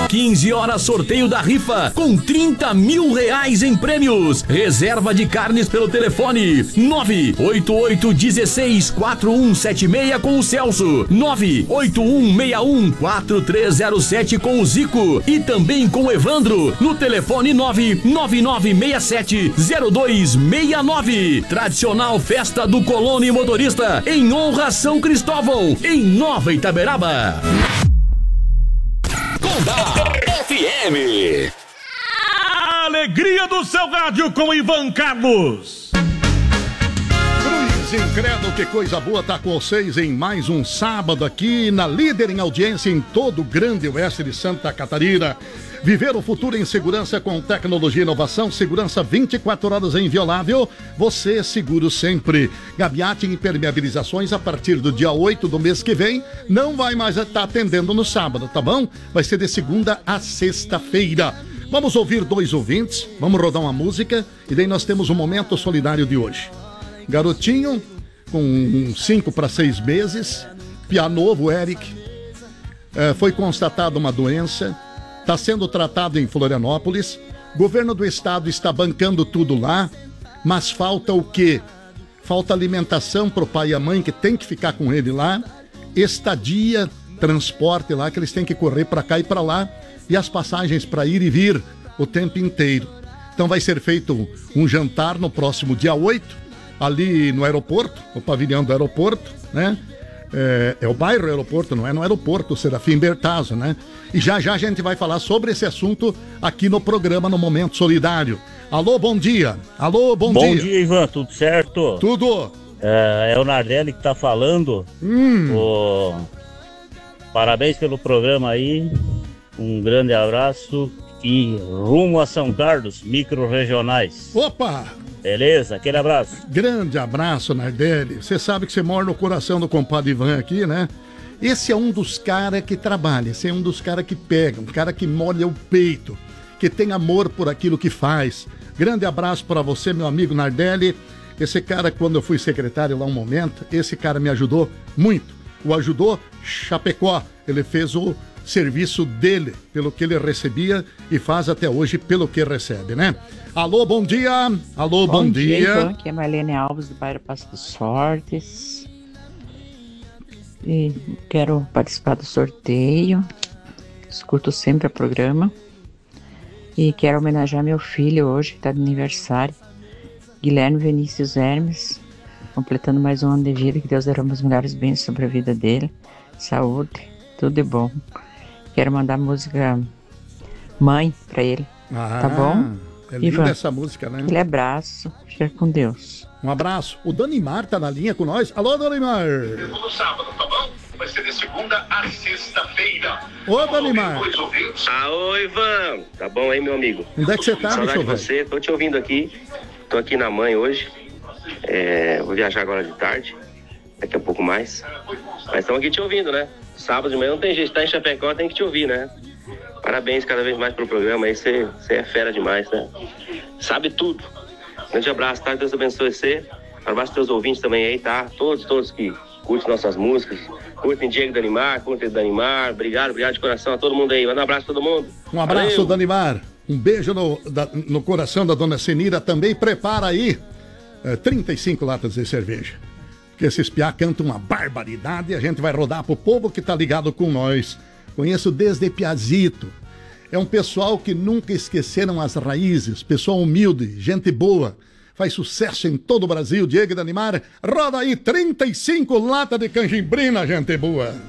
15 horas, sorteio da rifa com 30 mil reais em prêmios. Reserva de carnes pelo telefone 988164176 com o Celso, 981614307 com o Zico e também com o Evandro no telefone 999670269. Tradicional festa do colono e motorista em honra a São Cristóvão, em Nova Itaberaba. Conda FM. A alegria do seu rádio com Ivan Carlos. Cruz Incrédulo, que coisa boa tá com vocês em mais um sábado aqui na líder em audiência em todo o grande oeste de Santa Catarina. Viver o futuro em segurança com tecnologia e inovação, segurança 24 horas é inviolável, você é seguro sempre. Gabiate Impermeabilizações, a partir do dia 8 do mês que vem, não vai mais estar atendendo no sábado, tá bom? Vai ser de segunda a sexta-feira. Vamos ouvir 2 ouvintes, vamos rodar uma música e daí nós temos o momento solidário de hoje. Garotinho, com 5 para 6 meses, piá novo, Eric, foi constatada uma doença, está sendo tratado em Florianópolis, governo do estado está bancando tudo lá, mas falta o quê? Falta alimentação para o pai e a mãe que tem que ficar com ele lá, estadia, transporte lá, que eles têm que correr para cá e para lá, e as passagens para ir e vir o tempo inteiro. Então vai ser feito um jantar no próximo dia 8, ali no aeroporto, no pavilhão do aeroporto, né? É o bairro aeroporto, não é no aeroporto Serafim Bertazzo, né? E já a gente vai falar sobre esse assunto aqui no programa, no Momento Solidário. Alô, bom dia. Alô, bom dia. Bom dia, Ivan, tudo certo? Tudo. É o Nardelli que tá falando. Parabéns pelo programa aí. Um grande abraço e rumo a São Carlos, micro-regionais. Opa! Beleza, aquele abraço. Grande abraço, Nardelli. Você sabe que você mora no coração do compadre Ivan aqui, né? Esse é um dos caras que trabalha, esse é um dos caras que pega, um cara que molha o peito, que tem amor por aquilo que faz. Grande abraço para você, meu amigo Nardelli. Esse cara, quando eu fui secretário lá um momento, esse cara me ajudou muito. O ajudou Chapecó. Ele fez o serviço dele, pelo que ele recebia, e faz até hoje pelo que recebe, né? Alô, bom dia! Alô, bom dia! Ivan, aqui é Marlene Alves, do bairro Passo dos Fortes. E quero participar do sorteio. Escuto sempre o programa. E quero homenagear meu filho hoje, que está de aniversário, Guilherme Vinícius Hermes, completando mais um ano de vida. Que Deus derrame os melhores bens sobre a vida dele. Saúde, tudo de bom. Quero mandar a música Mãe pra ele, tá bom? É linda Ivan, essa música, né? Aquele abraço, fica com Deus. Um abraço. O Danimar tá na linha com nós. Alô, Danimar! No sábado, tá bom? Vai ser de segunda a sexta-feira. Ô, Danimar! Ô, Ivan! Tá bom aí, meu amigo? Onde é que você tá, Saudade bicho, de você, tô te ouvindo aqui. Tô aqui na mãe hoje. Vou viajar agora de tarde. Daqui a pouco mais. Mas estamos aqui te ouvindo, né? Sábado de manhã não tem jeito, tá em Chapecó, tem que te ouvir, né? Parabéns cada vez mais pelo programa aí, você é fera demais, né? Sabe tudo. Grande abraço, tá? Deus abençoe você. Um abraço aos teus ouvintes também aí, tá? Todos que curtem nossas músicas, curtem Diego Danimar, curtem Danimar. Obrigado de coração a todo mundo aí. Manda um abraço a todo mundo. Um abraço, valeu. Danimar. Um beijo no coração da dona Senira. Também prepara aí 35 latas de cerveja. Porque esses piá cantam uma barbaridade e a gente vai rodar pro povo que tá ligado com nós. Conheço desde piazito. É um pessoal que nunca esqueceram as raízes, pessoal humilde, gente boa. Faz sucesso em todo o Brasil. Diego Danimar, roda aí 35 latas de canjimbrina, gente boa.